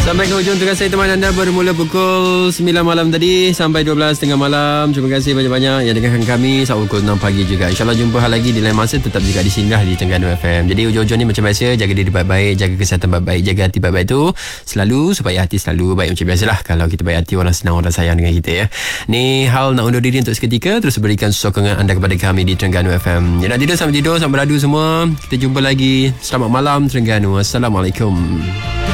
Sampai ke hujung tugas saya teman anda bermula pukul 9 malam tadi sampai 12.30 malam. Terima kasih banyak-banyak yang dengarkan kami sampai pukul 6 pagi juga. InsyaAllah jumpa lagi di lain masa, tetap juga di sini lah di Terengganu FM. Jadi hujung-hujung ni macam biasa, jaga diri baik-baik, jaga kesihatan baik-baik, jaga hati baik-baik tu selalu, supaya hati selalu baik macam biasalah. Kalau kita baik hati, orang senang, orang sayang dengan kita ya. Ni Hal nak undur diri untuk seketika. Terus berikan sokongan anda kepada kami di Terengganu FM. Ya, nak tidur sampai beradu semua. Kita jumpa lagi. Selamat malam Terengganu. Assalamualaikum.